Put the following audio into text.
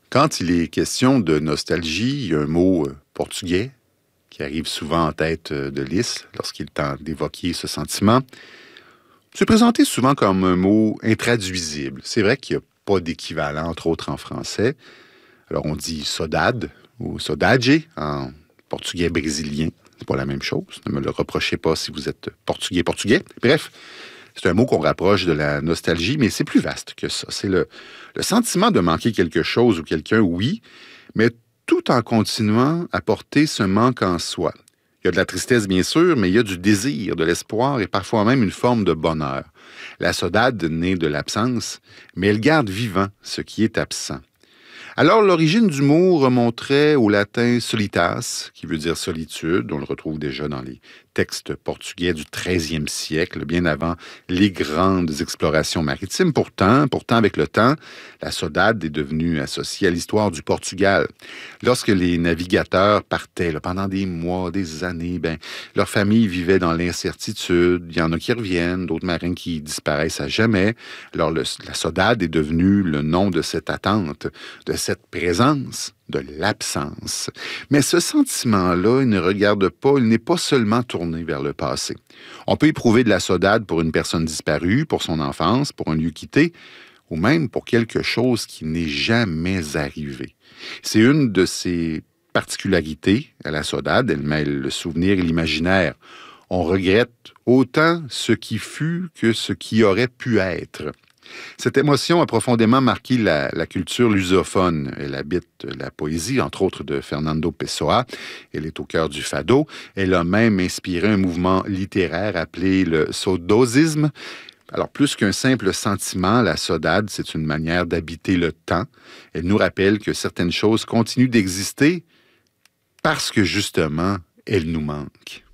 Quand il est question de nostalgie, il y a un mot portugais qui arrive souvent en tête de Lys lorsqu'il tente d'évoquer ce sentiment. C'est présenté souvent comme un mot intraduisible. C'est vrai qu'il n'y a pas d'équivalent, entre autres en français. Alors on dit saudade ou saudade en portugais brésilien. C'est pas la même chose. Ne me le reprochez pas si vous êtes portugais. Bref, c'est un mot qu'on rapproche de la nostalgie, mais c'est plus vaste que ça. C'est le sentiment de manquer quelque chose ou quelqu'un, oui, mais tout en continuant à porter ce manque en soi. Il y a de la tristesse, bien sûr, mais il y a du désir, de l'espoir et parfois même une forme de bonheur. La saudade naît de l'absence, mais elle garde vivant ce qui est absent. Alors, l'origine du mot remonterait au latin solitas, qui veut dire solitude. On le retrouve déjà dans les textes portugais du 13e siècle, bien avant les grandes explorations maritimes. Pourtant, avec le temps, la saudade est devenue associée à l'histoire du Portugal. Lorsque les navigateurs partaient pendant des mois, des années, leur famille vivait dans l'incertitude. Il y en a qui reviennent, d'autres marins qui disparaissent à jamais. Alors, la saudade est devenue le nom de cette attente, de cette présence, de l'absence. Mais ce sentiment-là, il n'est pas seulement tourné vers le passé. On peut éprouver de la saudade pour une personne disparue, pour son enfance, pour un lieu quitté, ou même pour quelque chose qui n'est jamais arrivé. C'est une de ses particularités à la saudade. Elle mêle le souvenir et l'imaginaire. On regrette autant ce qui fut que ce qui aurait pu être. Cette émotion a profondément marqué la culture lusophone. Elle habite la poésie, entre autres de Fernando Pessoa. Elle est au cœur du fado. Elle a même inspiré un mouvement littéraire appelé le saudosisme. Alors, plus qu'un simple sentiment, la saudade, c'est une manière d'habiter le temps. Elle nous rappelle que certaines choses continuent d'exister parce que, justement, elles nous manquent.